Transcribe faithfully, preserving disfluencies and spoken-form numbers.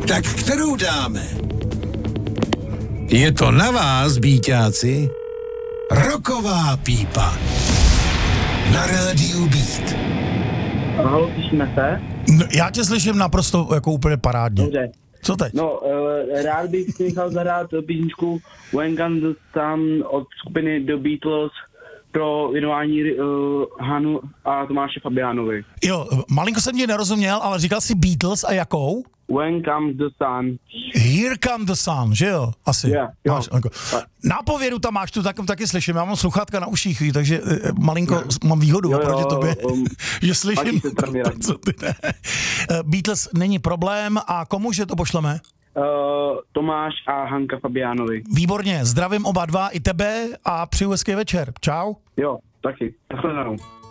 Tak kterou dáme? Je to na vás, býťáci. Rocková pípa. Na rádiu Beat. Halo, slyšíme se? No, já tě slyším naprosto jako úplně parádně. Dobře. Co teď? No, uh, rád bych si nechal zahrát písničku When Comes the Sun od skupiny The Beatles pro věnování uh, Hanu a Tomáše Fabiánovi. Jo, malinko jsem ti nerozuměl, ale říkal jsi Beatles a jakou? When Comes the Sun. Here Come the Sun, že jo? Asi. Yeah, jo. Máš, jako. Nápovědu tam máš, tu tak, taky slyším, já mám sluchátka na uších, takže eh, malinko yeah. mám výhodu jo, oproti jo, tobě, um, že slyším to, co ty ne. Beatles není problém a komuže to pošleme? Uh, Tomáš a Hanka Fabiánovi. Výborně, zdravím oba dva i tebe a přeju hezký večer. Čau. Jo, taky. Takhle